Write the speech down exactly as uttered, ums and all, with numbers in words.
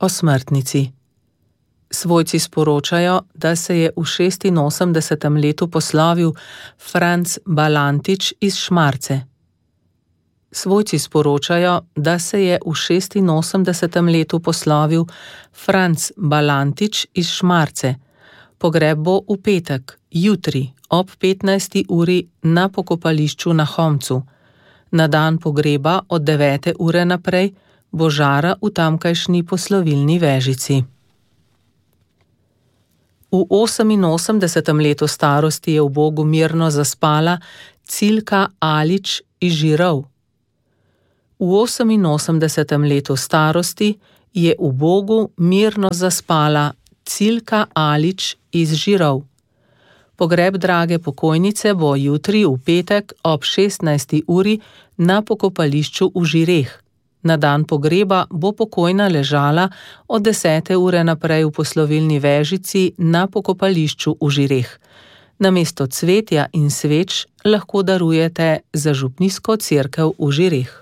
O smrtnici. Svojci sporočajo, da se je v šestinosemdesetem letu poslovil Franc Balantič iz Šmarce. Svojci sporočajo, da se je v šestinosemdesetem letu poslovil Franc Balantič iz Šmarce. Pogreb bo v petek, jutri, ob petnajsti uri na pokopališču na Homcu. Na dan pogreba od devete ure naprej bo žara v tamkajšnji poslovilni vežici. V oseminosemdesetem letu starosti je v Bogu mirno zaspala Cilka Alič iz Žirov. V oseminosemdesetem letu starosti je v Bogu mirno zaspala Cilka Alič iz Žirov. Pogreb drage pokojnice bo jutri v petek ob šestnajsti uri na pokopališču v Žireh. Na dan pogreba bo pokojna ležala od desete ure naprej v poslovilni vežici na pokopališču v Žireh. Namesto cvetja in sveč lahko darujete za župnijsko cerkev v Žireh.